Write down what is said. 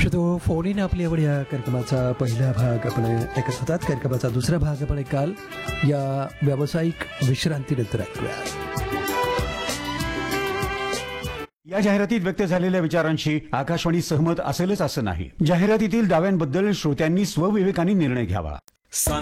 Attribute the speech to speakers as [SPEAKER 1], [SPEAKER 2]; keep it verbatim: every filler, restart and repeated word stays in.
[SPEAKER 1] श्रोतो phone in आपली आवड या कार्यक्रमाचा पहिला भाग आपण ऐकत होतात. कार्यक्रमाचा दुसरा भाग आपण ऐकाल या व्यावसायिक विश्रांतीनंतर ऐकूया.
[SPEAKER 2] या जाहिरातीत व्यक्त झालेल्या विचारांशी आकाशवाणी सहमत असेलच असं नाही. जाहिरातीतील दाव्यांबद्दल श्रोत्यांनी स्वविवेकाने निर्णय घ्यावा.